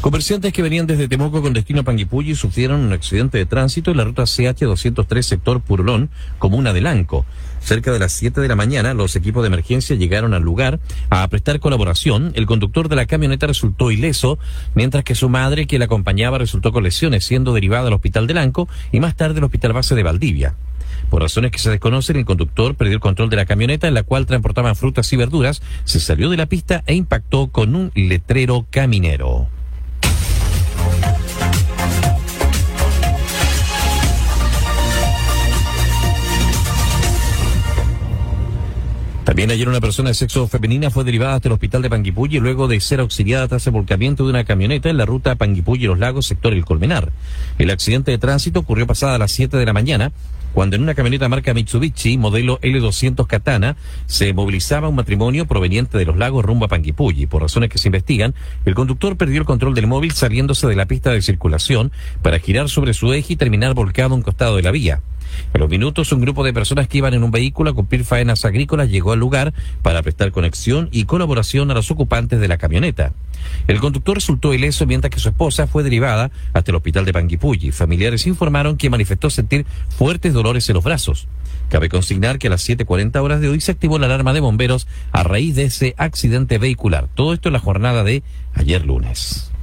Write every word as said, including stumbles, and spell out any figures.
Comerciantes que venían desde Temuco con destino a Panguipulli sufrieron un accidente de tránsito en la ruta C H doscientos tres sector Purulón, comuna de Lanco. Cerca de las siete de la mañana, los equipos de emergencia llegaron al lugar a prestar colaboración. El conductor de la camioneta resultó ileso, mientras que su madre, que la acompañaba, resultó con lesiones, siendo derivada al hospital de Lanco y más tarde al hospital base de Valdivia. Por razones que se desconocen, el conductor perdió el control de la camioneta en la cual transportaban frutas y verduras, se salió de la pista e impactó con un letrero caminero. También ayer una persona de sexo femenina fue derivada hasta el hospital de Panguipulli luego de ser auxiliada tras el volcamiento de una camioneta en la ruta Panguipulli-Los Lagos, sector El Colmenar. El accidente de tránsito ocurrió pasada las siete de la mañana, cuando en una camioneta marca Mitsubishi, modelo L doscientos Katana, se movilizaba un matrimonio proveniente de Los Lagos rumbo a Panguipulli. Por razones que se investigan, el conductor perdió el control del móvil saliéndose de la pista de circulación para girar sobre su eje y terminar volcado a un costado de la vía. En los minutos, un grupo de personas que iban en un vehículo a cumplir faenas agrícolas llegó al lugar para prestar conexión y colaboración a los ocupantes de la camioneta. El conductor resultó ileso, mientras que su esposa fue derivada hasta el hospital de Panguipulli. Familiares informaron que manifestó sentir fuertes dolores en los brazos. Cabe consignar que a las siete cuarenta horas de hoy se activó la alarma de bomberos a raíz de ese accidente vehicular. Todo esto en la jornada de ayer lunes.